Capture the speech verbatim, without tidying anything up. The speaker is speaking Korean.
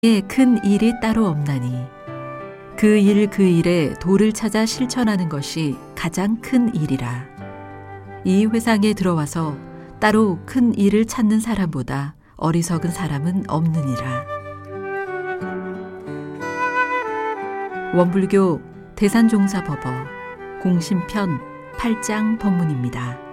에 큰 일이 따로 없나니 그 일 그 일에 도를 찾아 실천하는 것이 가장 큰 일이라. 이 회상에 들어와서 따로 큰 일을 찾는 사람보다 어리석은 사람은 없느니라. 원불교 대산종사법어 공심편 팔 장 법문입니다.